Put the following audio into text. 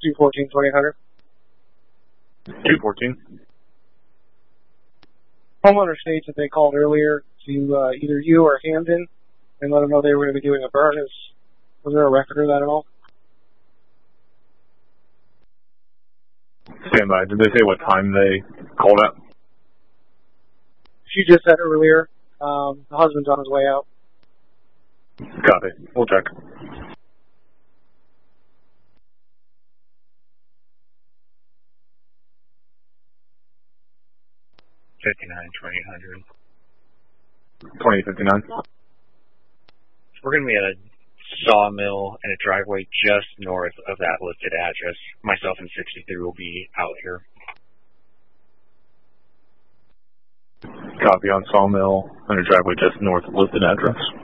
214-2800. 214. Homeowner states that they called earlier to either you or Hamden and let them know they were going to be doing a burn. Was there a record of that at all? Stand by. Did they say what time they called out? She just said earlier. The husband's on his way out. Copy. We'll check. 59-2800. 2059. We're going to be at a sawmill and a driveway just north of that listed address. Myself and 63 will be out here. Copy on sawmill and a driveway just north of listed address.